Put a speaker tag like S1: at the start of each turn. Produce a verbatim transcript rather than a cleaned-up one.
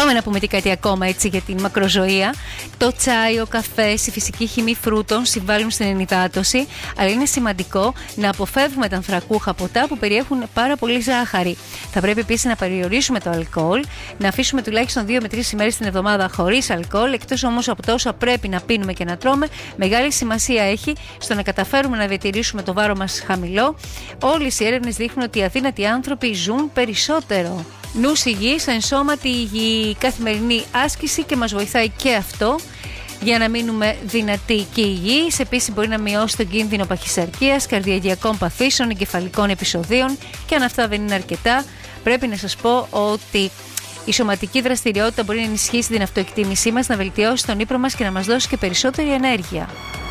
S1: Πάμε να πούμε τι κάτι ακόμα έτσι για την μακροζωία. Το τσάι, ο καφές, η φυσική χυμή φρούτων συμβάλλουν στην ενυδάτωση, αλλά είναι σημαντικό να αποφεύγουμε τα ανθρακούχα ποτά που περιέχουν πάρα πολύ ζάχαρη. Θα πρέπει επίσης να περιορίσουμε το αλκοόλ, να αφήσουμε τουλάχιστον δύο με τρεις ημέρες την εβδομάδα χωρίς αλκοόλ, εκτός όμως από τα όσα πρέπει να πίνουμε και να τρώμε. Μεγάλη σημασία έχει στο να καταφέρουμε να διατηρήσουμε το βάρος μας χαμηλό. Όλες οι έρευνες δείχνουν ότι οι αδύνατοι άνθρωποι ζουν περισσότερο. Νους υγιής, ενσώματη υγιή, καθημερινή άσκηση και μας βοηθάει και αυτό για να μείνουμε δυνατοί και υγιείς. Επίσης μπορεί να μειώσει τον κίνδυνο παχυσαρκίας, καρδιαγγειακών παθήσεων, εγκεφαλικών επεισοδίων, και αν αυτά δεν είναι αρκετά, πρέπει να σας πω ότι η σωματική δραστηριότητα μπορεί να ενισχύσει την αυτοεκτίμησή μας, να βελτιώσει τον ύπνο μας και να μας δώσει και περισσότερη ενέργεια.